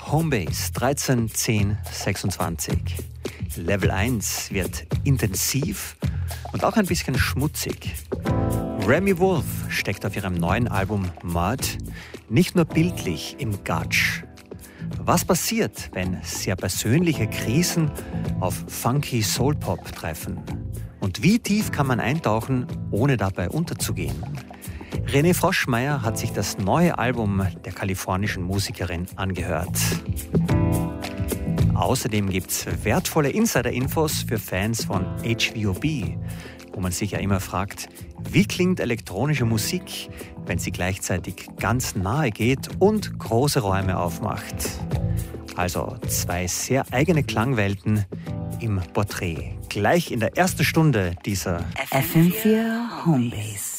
Homebase 13 10 26. Level 1 wird intensiv und auch ein bisschen schmutzig. Remi Wolf steckt auf ihrem neuen Album Mud nicht nur bildlich im Gatsch. Was passiert, wenn sehr persönliche Krisen auf funky Soul-Pop treffen? Und wie tief kann man eintauchen, ohne dabei unterzugehen? René Froschmeier hat sich das neue Album der kalifornischen Musikerin angehört. Außerdem gibt's wertvolle Insider-Infos für Fans von HVOB, wo man sich ja immer fragt, wie klingt elektronische Musik, wenn sie gleichzeitig ganz nahe geht und große Räume aufmacht. Also 2 sehr eigene Klangwelten im Porträt. Gleich in der ersten Stunde dieser FM4 Homebase.